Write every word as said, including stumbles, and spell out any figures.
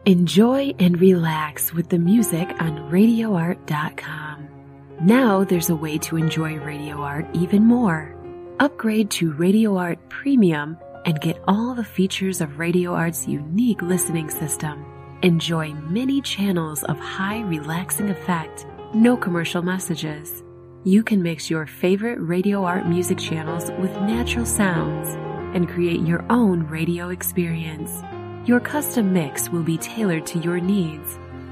Enjoy and relax with the music on radio art dot com. Now there's a way to enjoy Radio Art even more. Upgrade to Radio Art Premium and get all the features of Radio Art's unique listening system. Enjoy many channels of high relaxing effect, no commercial messages. You can mix your favorite Radio Art music channels with natural sounds and create your own radio experience. Your custom mix will be tailored to your needs.